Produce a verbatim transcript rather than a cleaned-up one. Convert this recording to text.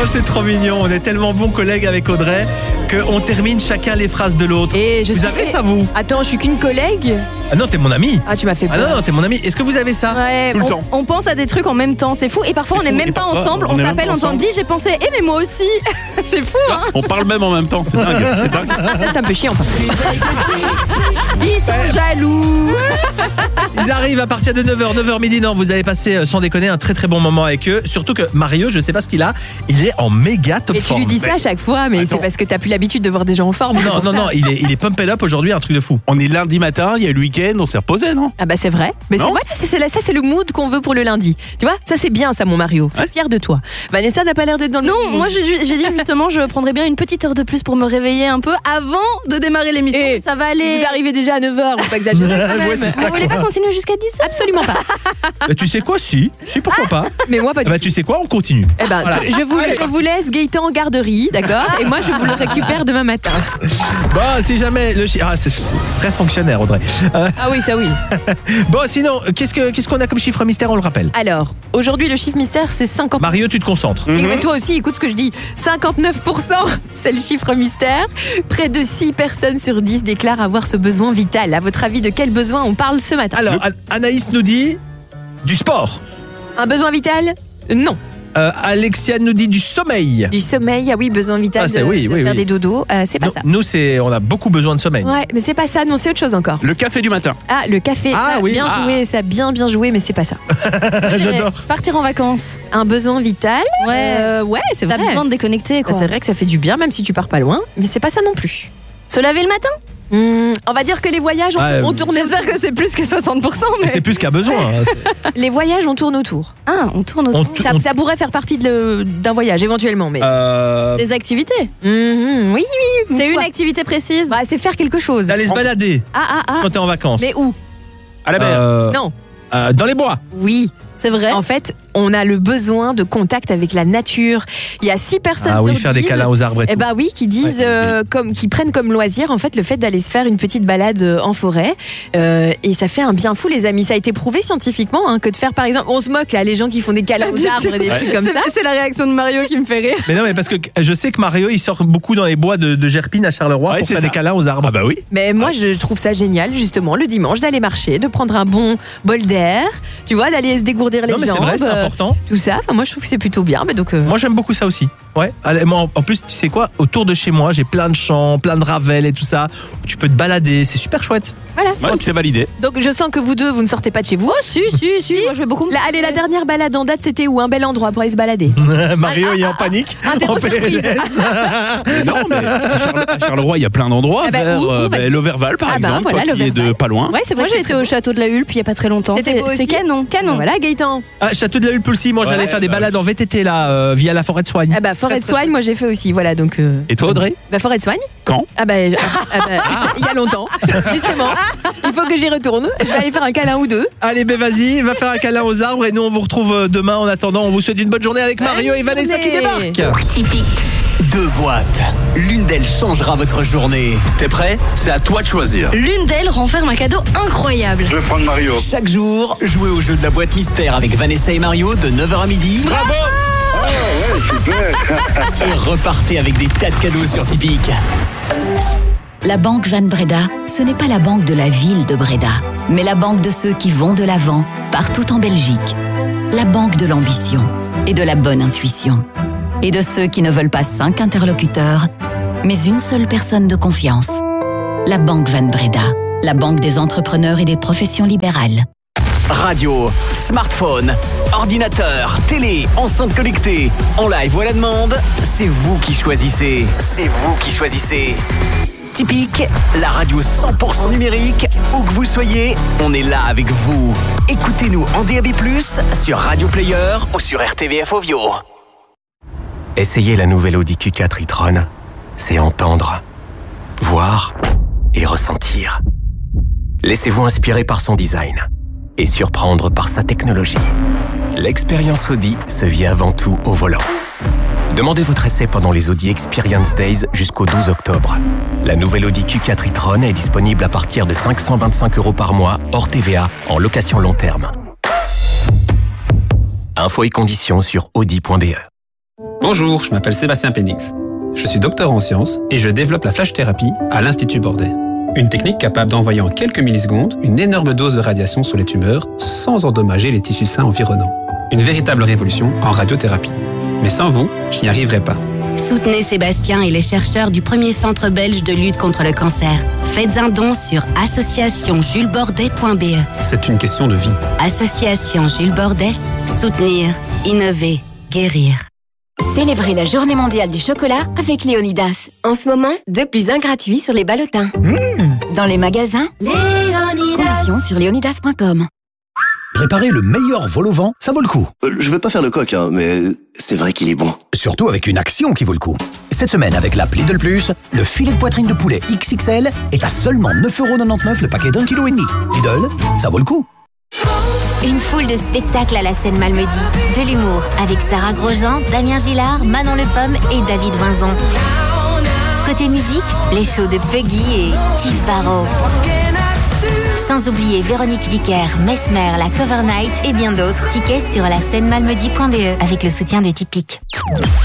c'est trop mignon. On est tellement bons collègues avec Audrey qu'on termine chacun les phrases de l'autre. Et je vous suis... avez ça, vous? Attends, je suis qu'une collègue. Ah non, t'es mon ami. Ah, tu m'as fait peur. Ah non, non, t'es mon ami. Est-ce que vous avez ça? Ouais, tout le on, temps on pense à des trucs en même temps, c'est fou. Et parfois, C'est on n'est fou. même Et pas parfois, ensemble. on On est même s'appelle, pas on s'en ensemble. dit, j'ai pensé, eh, mais moi aussi. C'est fou, hein? On parle même en même temps, c'est dingue. C'est dingue. Ça, c'est un peu chiant. Ils sont jaloux. Ils arrivent à partir de neuf heures, neuf heures midi. Non, vous avez passé, sans déconner, un très très bon moment avec eux. Surtout que Mario, je sais pas ce qu'il a, il est en méga top Et tu forme. lui dis ça à chaque fois, mais Attends. c'est parce que t'as plus l'habitude de voir des gens en forme. Non, non, non, il est, il est pumped up aujourd'hui, un truc de fou. On est lundi matin, il y a eu le week-end, on s'est reposé, non? Ah bah c'est vrai. Mais c'est Non. voilà, c'est, c'est, ça c'est le mood qu'on veut pour le lundi. Tu vois, ça c'est bien ça mon Mario. Je suis fière de toi. Vanessa n'a pas l'air d'être dans le Non, mood. moi j'ai j'ai dit justement, je prendrais bien une petite heure de plus pour me réveiller un peu avant de démarrer l'émission. Et Ça va aller. Vous arrivez déjà à neuf heures, faut pas exagérer quand même. Ouais, c'est ça, Vous voulez quoi. pas continuer jusqu'à dix heures? Absolument pas. Euh, tu sais quoi? Si, si, pourquoi pas? Mais moi pas Ah du bah tout. tu sais quoi? On continue. Eh ben, Voilà. je, vous, je vous laisse Gaëtan en garderie, d'accord? Et moi je vous le récupère demain matin. Bon, si jamais le chi- ah, c'est, c'est très fonctionnaire, Audrey. Euh, Ah oui, ça oui. bon, sinon, qu'est-ce que qu'est-ce qu'on a comme chiffre mystère? On le rappelle. Alors, aujourd'hui le chiffre mystère c'est cinquante. Mario, tu te concentres. Et mais toi aussi, écoute ce que je dis. cinquante-neuf pour cent, c'est le chiffre mystère. Près de six personnes sur dix déclarent avoir ce besoin vital. À votre avis, de quel besoin on parle ce matin? Alors, An- Anaïs nous dit du sport. Un besoin vital? Non. Euh, Alexia nous dit du sommeil. Du sommeil, ah oui, besoin vital Ça, c'est de, oui, de oui, faire oui. des dodos. Euh, c'est pas nous, ça. nous, c'est, on a beaucoup besoin de sommeil. Ouais, mais c'est pas ça. Non, c'est autre chose encore. Le café du matin. Ah, le café. Ah ça, oui. bien Ah. joué, ça bien bien joué, mais c'est pas ça. J'adore. Partir en vacances. Un besoin vital? Ouais. Euh, ouais, c'est T'as vrai. besoin de déconnecter, Bah, quoi. c'est vrai que ça fait du bien, même si tu pars pas loin. Mais c'est pas ça non plus. Se laver le matin? Hmm, on va dire que les voyages, on, Ouais, on euh, tourne. J'espère que c'est plus que soixante pour cent. Mais Mais... c'est plus qu'un besoin. hein. C'est- Les voyages, on tourne autour. Ah, on tourne On autour. tou- Ça, on- ça pourrait faire partie de le- d'un voyage, éventuellement, mais. Euh, Des activités. Mhm, oui, oui. C'est une Quoi activité précise. Bah, c'est faire quelque chose. D'aller se balader Ah, ah, ah. quand t'es en vacances. Mais où? À la mer. Euh, Non. euh, dans les bois. Oui. C'est vrai. En fait, on a le besoin de contact avec la nature. Il y a six personnes Ah oui, sur faire des dix, câlins aux arbres et Eh tout. bah oui, qui disent, Ouais. euh, comme, qui prennent comme loisir en fait le fait d'aller se faire une petite balade euh, en forêt, euh, et ça fait un bien fou, les amis. Ça a été prouvé scientifiquement hein, que de faire, par exemple, on se moque là, les gens qui font des câlins aux arbres et des trucs comme C'est ça. c'est la réaction de Mario qui me fait rire. Mais non, mais parce que je sais que Mario, il sort beaucoup dans les bois de, de Gerpine à Charleroi Ouais, pour c'est faire ça. des câlins aux arbres. Ah bah oui. Mais moi, je trouve ça génial, justement, le dimanche, d'aller marcher, de prendre un bon bol d'air, tu vois, d'aller se dégourdir les Non, mais jambes. c'est vrai, c'est euh, important. Tout ça, enfin, moi, je trouve que c'est plutôt bien. Mais donc, euh, Moi, j'aime beaucoup ça aussi. Ouais. Allez, moi, en- en plus, tu sais quoi? Autour de chez moi, j'ai plein de champs, plein de ravels et tout ça. Tu peux te balader, c'est super chouette. voilà. Ouais, c'est validé. Donc, je sens que vous deux, vous ne sortez pas de chez vous. Oh, si, si, si. Moi, je vais beaucoup me La- allez, la dernière balade en date, c'était où? Un bel endroit pour aller se balader. Mario, il est en panique. Interro En P L S. Mais non, mais à, Charle- à Charleroi, il y a plein d'endroits. Ah bah, vers où, où, euh, bah, vas-y. l'Auverval, par Ah bah, exemple, voilà, toi qui est de l'Auverval. pas loin. Ouais, c'est vrai. Moi, que j'ai c'est été au château de la Hulpe il y a pas très longtemps. C'était C'est beau aussi. c'est canon, canon. Voilà, Gaëtan. Ah, Château de la Hulpe aussi. Moi, j'allais Ouais, faire des bah balades en V T T là, euh, via la forêt de Soigne. Ah bah, forêt de soigne, moi j'ai fait aussi. Voilà, donc. euh, Et toi, Audrey? Bah, forêt de soigne. Quand? Ah bah, euh, ah bah, il y a longtemps. Justement. Il faut que j'y retourne. Je vais aller faire un câlin ou deux. Allez, ben vas-y, va faire un câlin aux arbres et nous, on vous retrouve euh, demain. En attendant, on vous souhaite une bonne journée avec Mario Bonne et Vanessa qui journée. débarquent. Typique. Deux boîtes. L'une d'elles changera votre journée. T'es prêt? C'est à toi de choisir. L'une d'elles renferme un cadeau incroyable. Je vais prendre Mario. Chaque jour, jouez au jeu de la boîte mystère avec Vanessa et Mario de neuf heures à midi. Bravo. Ah ouais, super. Et repartez avec des tas de cadeaux sur Typique. La banque Van Breda, ce n'est pas la banque de la ville de Breda, mais la banque de ceux qui vont de l'avant partout en Belgique. La banque de l'ambition et de la bonne intuition. Et de ceux qui ne veulent pas cinq interlocuteurs, mais une seule personne de confiance. La banque Van Breda, la banque des entrepreneurs et des professions libérales. Radio, smartphone, ordinateur, télé, enceinte connectée, en live ou à la demande, c'est vous qui choisissez. C'est vous qui choisissez. Typique, la radio cent pour cent numérique, où que vous soyez, on est là avec vous. Écoutez-nous en D A B plus, sur Radio Player ou sur R T V F Ovio. Essayez la nouvelle Audi Q quatre e-tron. C'est entendre, voir et ressentir. Laissez-vous inspirer par son design et surprendre par sa technologie. L'expérience Audi se vit avant tout au volant. Demandez votre essai pendant les Audi Experience Days jusqu'au douze octobre. La nouvelle Audi Q quatre e-tron est disponible à partir de cinq cent vingt-cinq euros par mois, hors T V A, en location long terme. Infos et conditions sur audi point b e. Bonjour, je m'appelle Sébastien Pénix. Je suis docteur en sciences et je développe la flash thérapie à l'Institut Bordet. Une technique capable d'envoyer en quelques millisecondes une énorme dose de radiation sur les tumeurs sans endommager les tissus sains environnants. Une véritable révolution en radiothérapie. Mais sans vous, je n'y arriverai pas. Soutenez Sébastien et les chercheurs du premier centre belge de lutte contre le cancer. Faites un don sur association jules bordet point b e. C'est une question de vie. Association Jules Bordet, soutenir, innover, guérir. Célébrez la journée mondiale du chocolat avec Léonidas. En ce moment, deux plus un gratuit sur les ballotins. Mmh. Dans les magasins, Léonidas. Conditions sur léonidas point com. Préparer le meilleur vol au vent, ça vaut le coup. Euh, je vais pas faire le coq, hein, mais c'est vrai qu'il est bon. Surtout avec une action qui vaut le coup. Cette semaine, avec l'app Lidl Plus, le filet de poitrine de poulet X X L est à seulement neuf euros quatre-vingt-dix-neuf le paquet d'un kilo et demi. Lidl, ça vaut le coup. Une foule de spectacles à la Seine-Malmedy. De l'humour avec Sarah Grosjean, Damien Gillard, Manon Le Pomme et David Vinzon. Côté musique, les shows de Peggy et Tiff Barrow. Sans oublier Véronique Dicker, Mesmer, la Cover Night et bien d'autres. Tickets sur la seine malmedy point b e avec le soutien de Tipeee.